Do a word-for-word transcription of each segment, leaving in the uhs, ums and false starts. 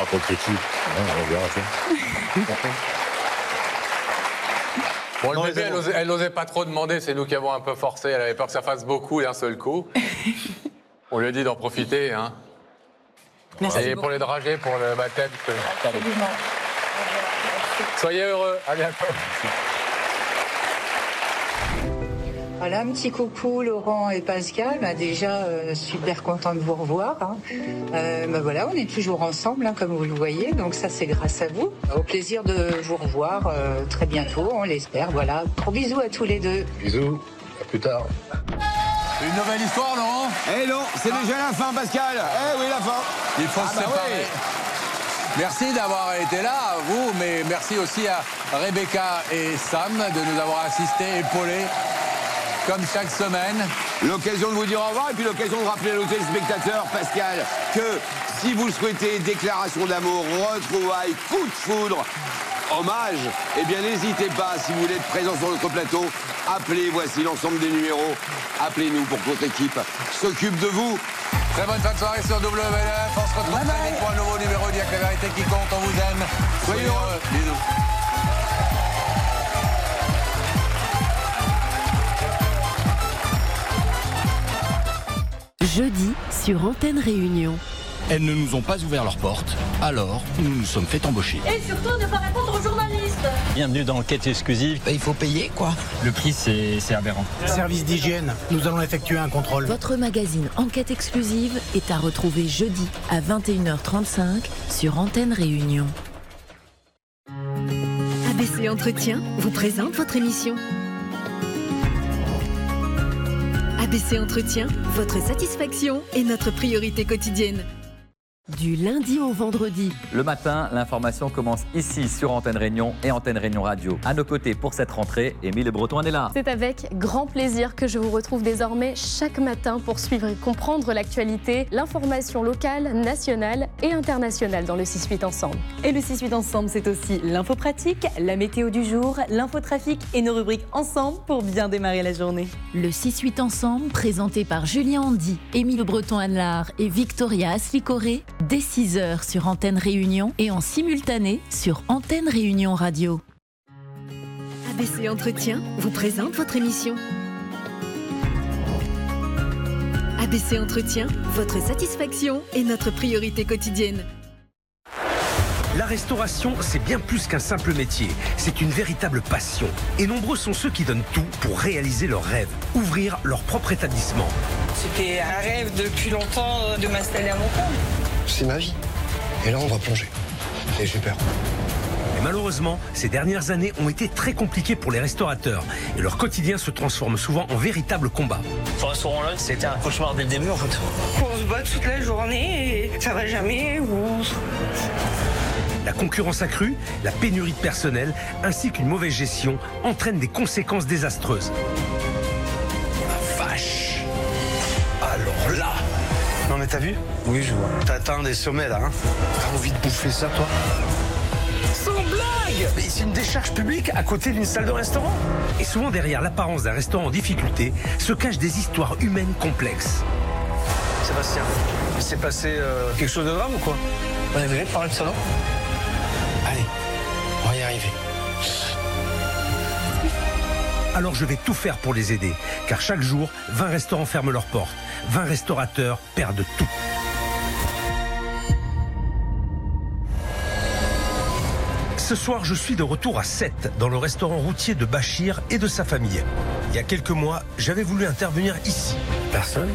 pour critique. Ouais, on verra ça. Bon, le bébé, elle n'osait pas trop demander, c'est nous qui avons un peu forcé. Elle avait peur que ça fasse beaucoup d'un seul coup. On lui a dit d'en profiter. Hein. Merci Et beaucoup. pour les dragées, pour le baptême. Absolument. Soyez heureux. À bientôt. Voilà, un petit coucou Laurent et Pascal. Bah, déjà, euh, super content de vous revoir. Hein. Euh, bah, voilà, on est toujours ensemble, hein, comme vous le voyez. Donc ça, c'est grâce à vous. Au plaisir de vous revoir euh, très bientôt, on l'espère. Voilà, gros bisous à tous les deux. Bisous, à plus tard. Une nouvelle histoire, Laurent ? Eh non, c'est ah. déjà la fin, Pascal. Eh oui, la fin. Il faut ah se bah séparer. Oui. Merci d'avoir été là, vous, mais merci aussi à Rebecca et Sam de nous avoir assistés, épaulés, comme chaque semaine. L'occasion de vous dire au revoir et puis l'occasion de rappeler à nos téléspectateurs, Pascal, que si vous le souhaitez, déclaration d'amour, retrouvailles, coup de foudre, hommage, eh bien n'hésitez pas, si vous voulez être présent sur notre plateau, appelez, voici l'ensemble des numéros, appelez-nous pour que notre équipe s'occupe de vous. Très bonne fin de soirée sur W F, on se retrouve très vite pour un nouveau numéro d'Il y a que la vérité qui compte, on vous aime. Soyez heureux. Bisous. Jeudi sur Antenne Réunion. Elles ne nous ont pas ouvert leurs portes, alors nous nous sommes fait embaucher. Et surtout ne pas répondre aux journalistes. Bienvenue dans Enquête exclusive. Il faut payer quoi. Le prix c'est aberrant. Service d'hygiène, nous allons effectuer un contrôle. Votre magazine Enquête exclusive est à retrouver jeudi à vingt et une heures trente-cinq sur Antenne Réunion. A B C Entretien vous présente votre émission. A B C Entretien, votre satisfaction est notre priorité quotidienne. Du lundi au vendredi. Le matin, l'information commence ici sur Antenne Réunion et Antenne Réunion Radio. À nos côtés pour cette rentrée, Émile Breton est là. C'est avec grand plaisir que je vous retrouve désormais chaque matin pour suivre et comprendre l'actualité, l'information locale, nationale et internationale dans le six huit Ensemble. Et le six huit Ensemble, c'est aussi l'info pratique, la météo du jour, l'infotrafic et nos rubriques Ensemble pour bien démarrer la journée. Le six huit Ensemble, présenté par Julien Handy, Émile Breton-Anlard et Victoria Aslicoré, dès six heures sur Antenne Réunion et en simultané sur Antenne Réunion Radio. A B C Entretien vous présente votre émission. A B C Entretien, votre satisfaction est notre priorité quotidienne. La restauration, c'est bien plus qu'un simple métier. C'est une véritable passion. Et nombreux sont ceux qui donnent tout pour réaliser leurs rêves, ouvrir leur propre établissement. C'était un rêve depuis longtemps de m'installer à mon compte. C'est ma vie. Et là, on va plonger. Et j'ai peur. Mais malheureusement, ces dernières années ont été très compliquées pour les restaurateurs. Et leur quotidien se transforme souvent en véritable combat. Ce restaurant-là, c'était un cauchemar dès le début, en fait. On se bat toute la journée et ça va jamais. Ou... La concurrence accrue, la pénurie de personnel, ainsi qu'une mauvaise gestion entraînent des conséquences désastreuses. La vache! Alors là! Non mais t'as vu? Oui, je vois. T'atteins des sommets là, hein? T'as envie de bouffer ça, toi? Sans blague! Mais c'est une décharge publique à côté d'une salle de restaurant. Et souvent derrière l'apparence d'un restaurant en difficulté se cachent des histoires humaines complexes. Sébastien, il s'est passé euh, quelque chose de grave ou quoi? On est venu parler de ça, non? Allez, on va y arriver. Alors je vais tout faire pour les aider, car chaque jour, vingt restaurants ferment leurs portes. vingt restaurateurs perdent tout. Ce soir, je suis de retour à Sète, dans le restaurant routier de Bachir et de sa famille. Il y a quelques mois, j'avais voulu intervenir ici. Personne?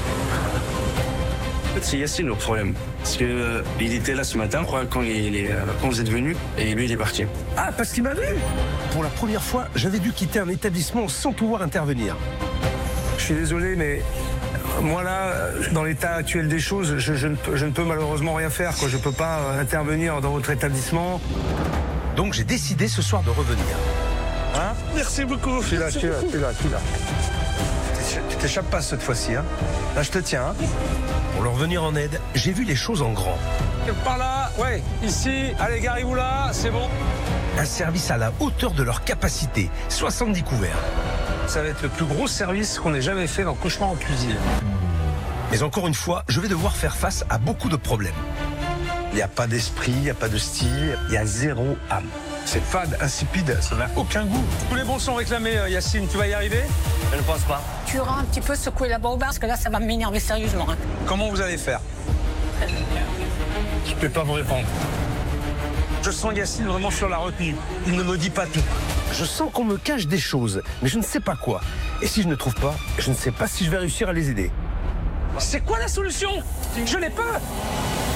En fait, c'est Yassine le problème. Parce qu'il euh, était là ce matin, quand, il est, euh, quand vous êtes venu, et lui, il est parti. Ah, parce qu'il m'a vu! Pour la première fois, j'avais dû quitter un établissement sans pouvoir intervenir. Je suis désolé, mais moi là, dans l'état actuel des choses, je, je, ne, peux, je ne peux malheureusement rien faire, quoi. Je ne peux pas intervenir dans votre établissement. Donc j'ai décidé ce soir de revenir. Hein? Merci beaucoup. Je suis là, je suis là, je suis là, je suis là. Tu t'échappes pas cette fois-ci, hein? Là, je te tiens, hein? Pour leur venir en aide, j'ai vu les choses en grand. Par là, ouais, ici, allez, garez-vous là, c'est bon. Un service à la hauteur de leur capacité, soixante-dix couverts. Ça va être le plus gros service qu'on ait jamais fait dans Cauchemar en cuisine. Mais encore une fois, je vais devoir faire face à beaucoup de problèmes. Il n'y a pas d'esprit, il n'y a pas de style, il y a zéro âme. C'est fade, insipide, ça n'a aucun goût. Tous les bons sont réclamés, Yacine, tu vas y arriver? Je ne pense pas. Tu auras un petit peu secoué là-bas au bar, parce que là, ça va m'énerver sérieusement. Hein. Comment vous allez faire? Je ne peux pas vous répondre. Je sens Yacine vraiment sur la retenue. Il ne me dit pas tout. Je sens qu'on me cache des choses, mais je ne sais pas quoi. Et si je ne trouve pas, je ne sais pas si je vais réussir à les aider. C'est quoi la solution? Je n'ai pas.